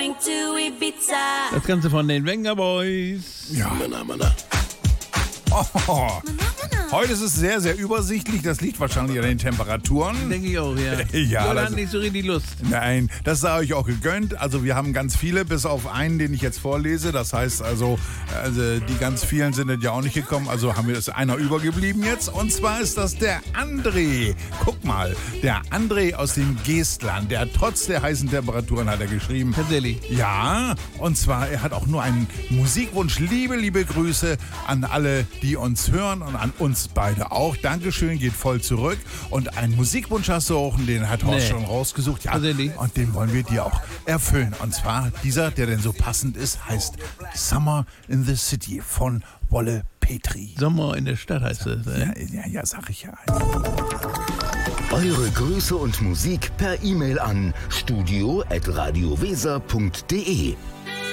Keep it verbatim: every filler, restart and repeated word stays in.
going to Ibiza. Das Ganze von den Venga Boys. Ja. Mana, mana. Oh. Heute ist es sehr, sehr übersichtlich. Das liegt wahrscheinlich an den Temperaturen. Denke ich auch, ja. Ja, Lola das- hat nicht so richtig Lust. Nein, das sei euch auch gegönnt. Also wir haben ganz viele, bis auf einen, den ich jetzt vorlese. Das heißt also, also die ganz vielen sind ja auch nicht gekommen. Also haben wir das einer übergeblieben jetzt. Und zwar ist das der André. Guck mal, der André aus dem Geestland. Der hat trotz der heißen Temperaturen hat er geschrieben. Tatsächlich. Ja, und zwar, er hat auch nur einen Musikwunsch. Liebe, liebe Grüße an alle, die uns hören und an uns beide auch. Dankeschön, geht voll zurück. Und einen Musikwunsch hast du auch, und den hat Horst Nee. schon rausgesucht. Ja, Tatsächlich. und den wollen wir dir auch erfüllen. Und zwar dieser, der denn so passend ist, heißt Summer in the City von Wolle Petri. Sommer in der Stadt heißt es. Ja, Ne? ja, ja, sag ich ja. Eure Grüße und Musik per E-Mail an studio at radioweser punkt de.